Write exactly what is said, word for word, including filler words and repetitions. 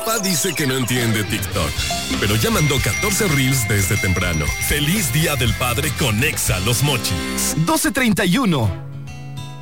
papá dice que no entiende TikTok, pero ya mandó catorce reels desde temprano. Feliz Día del Padre con Exa Los Mochis. doce treinta y uno.